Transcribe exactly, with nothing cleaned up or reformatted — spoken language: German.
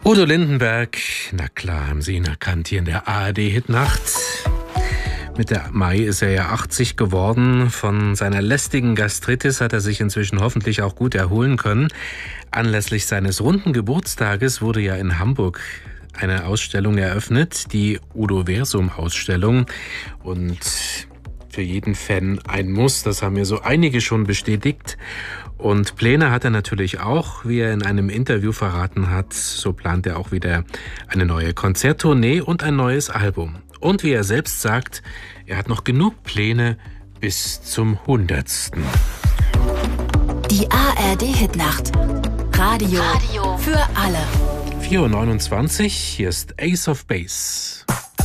Udo Lindenberg, na klar, haben Sie ihn erkannt hier in der A R D-Hitnacht. Mit der Mai ist er ja achtzig geworden. Von seiner lästigen Gastritis hat er sich inzwischen hoffentlich auch gut erholen können. Anlässlich seines runden Geburtstages wurde ja in Hamburg eine Ausstellung eröffnet, die Udo-Versum-Ausstellung. Und für jeden Fan ein Muss, das haben mir so einige schon bestätigt. Und Pläne hat er natürlich auch, wie er in einem Interview verraten hat. So plant er auch wieder eine neue Konzerttournee und ein neues Album. Und wie er selbst sagt, er hat noch genug Pläne bis zum hundertsten. Die A R D-Hitnacht. Radio, Radio für alle. vier Uhr neunundzwanzig, hier ist Ace of Base.